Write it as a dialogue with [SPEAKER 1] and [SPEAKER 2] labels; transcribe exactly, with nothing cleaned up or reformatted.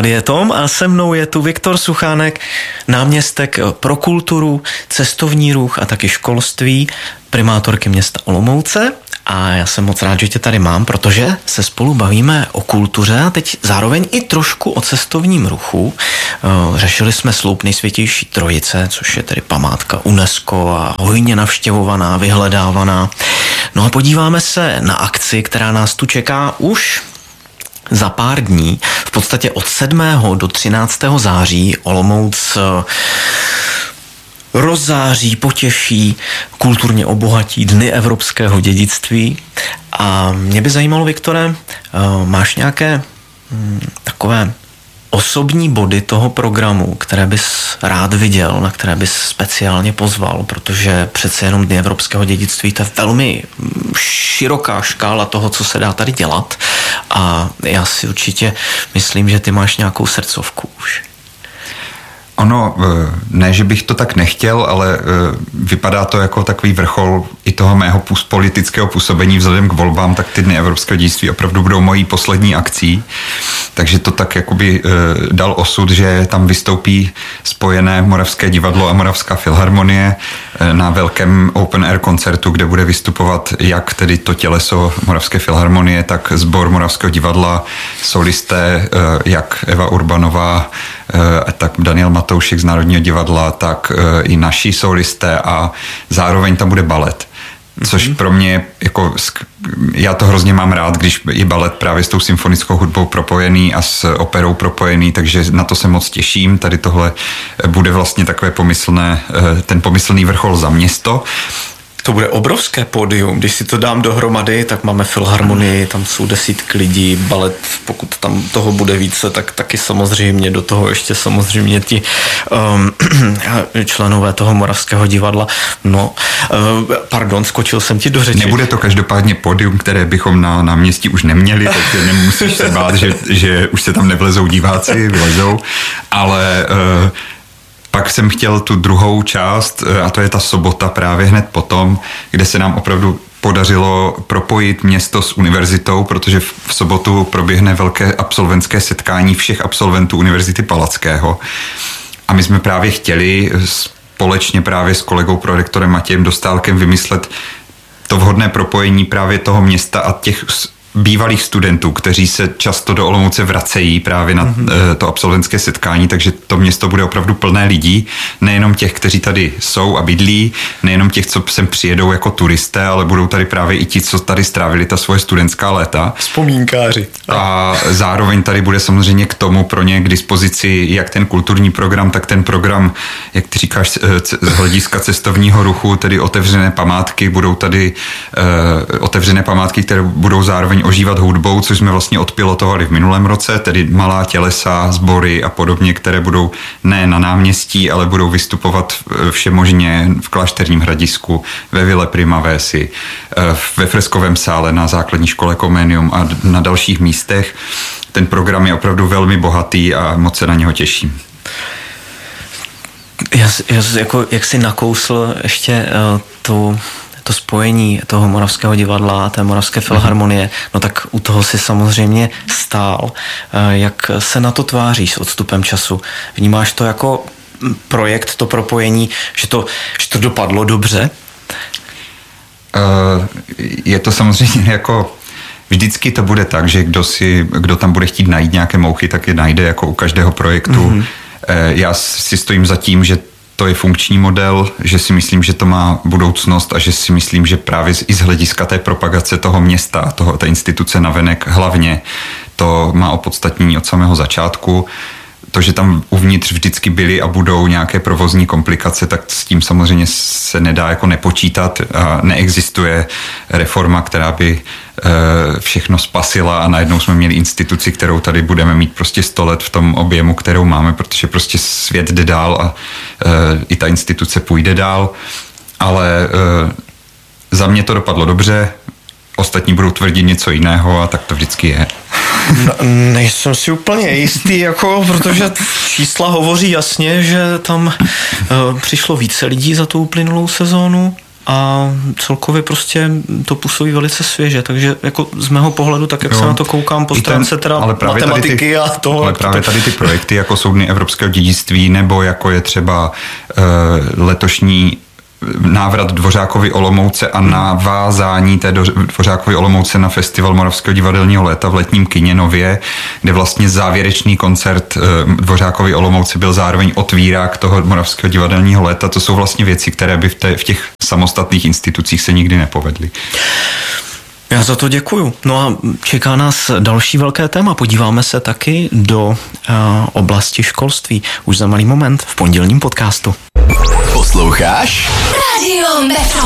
[SPEAKER 1] Tady je Tom a se mnou je tu Viktor Suchánek, náměstek pro kulturu, cestovní ruch a taky školství primátorky města Olomouce. A já jsem moc rád, že tě tady mám, protože se spolu bavíme o kultuře a teď zároveň i trošku o cestovním ruchu. Řešili jsme sloup Nejsvětější Trojice, což je tedy památka UNESCO a hojně navštěvovaná, vyhledávaná. No a podíváme se na akci, která nás tu čeká už za pár dní, v podstatě od sedmého do třináctého září. Olomouc rozzáří, potěší, kulturně obohatí Dny evropského dědictví. A mě by zajímalo, Viktore, máš nějaké takové osobní body toho programu, které bys rád viděl, na které bys speciálně pozval, protože přece jenom Dny evropského dědictví, to je velmi široká škála toho, co se dá tady dělat a já si určitě myslím, že ty máš nějakou srdcovku už.
[SPEAKER 2] Ono, ne, že bych to tak nechtěl, ale vypadá to jako takový vrchol i toho mého politického působení vzhledem k volbám, tak ty Dny evropského dědictví opravdu budou mojí poslední akcí. Takže to tak jakoby dal osud, že tam vystoupí spojené Moravské divadlo a Moravská filharmonie na velkém open air koncertu, kde bude vystupovat jak tedy to těleso Moravské filharmonie, tak sbor Moravského divadla, solisté jak Eva Urbanová, tak Daniel Matoušek z Národního divadla, tak i naši solisté a zároveň tam bude balet. Což pro mě, jako, já to hrozně mám rád, když je balet právě s tou symfonickou hudbou propojený a s operou propojený, takže na to se moc těším. Tady tohle bude vlastně takové pomyslné, ten pomyslný vrchol za město.
[SPEAKER 1] To bude obrovské pódium. Když si to dám dohromady, tak máme filharmonii, tam jsou desítky lidí, balet, pokud tam toho bude více, tak taky samozřejmě do toho ještě samozřejmě ti um, členové toho Moravského divadla. No, uh, pardon, skočil jsem ti do řeči.
[SPEAKER 2] Nebude to každopádně pódium, které bychom na náměstí už neměli, takže nemusíš se bát, že, že už se tam nevlezou diváci, vlezou, ale uh, pak jsem chtěl tu druhou část, a to je ta sobota právě hned potom, kde se nám opravdu podařilo propojit město s univerzitou, protože v sobotu proběhne velké absolventské setkání všech absolventů Univerzity Palackého. A my jsme právě chtěli společně právě s kolegou prorektorem Matějem Dostálkem vymyslet to vhodné propojení právě toho města a těch bývalých studentů, kteří se často do Olomouce vracejí právě na mm-hmm. to absolventské setkání, takže to město bude opravdu plné lidí, nejenom těch, kteří tady jsou a bydlí, nejenom těch, co sem přijedou jako turisté, ale budou tady právě i ti, co tady strávili ta svoje studentská léta.
[SPEAKER 1] Vzpomínkáři.
[SPEAKER 2] A zároveň tady bude samozřejmě k tomu pro ně k dispozici jak ten kulturní program, tak ten program, jak ty říkáš, z hlediska cestovního ruchu, tedy otevřené památky, budou tady uh, otevřené památky, které budou zároveň ožívat hudbou, což jsme vlastně odpilotovali v minulém roce, tedy malá tělesa, sbory a podobně, které budou ne na náměstí, ale budou vystupovat všemožně v Klášterním Hradisku, ve Vile Primavesi, ve Freskovém sále na základní škole Comenium a na dalších místech. Ten program je opravdu velmi bohatý a moc se na něho těším.
[SPEAKER 1] Já, já, jako, jak jsi nakousl ještě uh, tu to spojení toho Moravského divadla a té Moravské filharmonie, no tak u toho si samozřejmě stál. Jak se na to tváříš s odstupem času? Vnímáš to jako projekt, to propojení, že to, že to dopadlo dobře?
[SPEAKER 2] Je to samozřejmě jako vždycky to bude tak, že kdo, si, kdo tam bude chtít najít nějaké mouchy, tak je najde jako u každého projektu. Mm-hmm. Já si stojím za tím, že to je funkční model, že si myslím, že to má budoucnost a že si myslím, že právě i z hlediska té propagace toho města a toho, té instituce navenek hlavně to má opodstatnění od samého začátku. To, že tam uvnitř vždycky byly a budou nějaké provozní komplikace, tak s tím samozřejmě se nedá jako nepočítat a neexistuje reforma, která by všechno spasila a najednou jsme měli instituci, kterou tady budeme mít prostě sto let v tom objemu, kterou máme, protože prostě svět jde dál a i ta instituce půjde dál, ale za mě to dopadlo dobře, ostatní budou tvrdit něco jiného a tak to vždycky je.
[SPEAKER 1] No, nejsem si úplně jistý, jako, protože čísla hovoří jasně, že tam uh, přišlo více lidí za tu uplynulou sezónu. a celkově prostě to působí velice svěže, takže jako z mého pohledu, tak jak jo. se na to koukám, po stránce teda ale matematiky ty, a toho.
[SPEAKER 2] Ale právě tady ty projekty jako jsou Dny evropského dědictví, nebo jako je třeba uh, letošní návrat Dvořákovy Olomouce a navázání té Dvořákovy Olomouce na festival Moravského divadelního léta v letním kině Nově, kde vlastně závěrečný koncert Dvořákovy Olomouce byl zároveň otvírák toho Moravského divadelního léta. To jsou vlastně věci, které by v, té, v těch samostatných institucích se nikdy nepovedly.
[SPEAKER 1] Já za to děkuju. No a čeká nás další velké téma. Podíváme se taky do uh, oblasti školství. Už za malý moment v pondělním podcastu.
[SPEAKER 3] Posloucháš? Radio Metro.